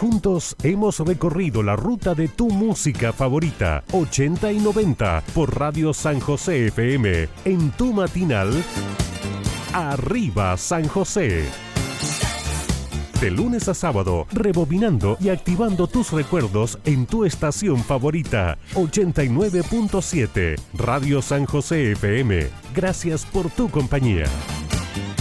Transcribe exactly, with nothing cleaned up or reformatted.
Juntos hemos recorrido la ruta de tu música favorita, ochenta y noventa, por Radio San José F M, en tu matinal Arriba San José. De lunes a sábado, rebobinando y activando tus recuerdos en tu estación favorita, ochenta y nueve punto siete, Radio San José F M. Gracias por tu compañía.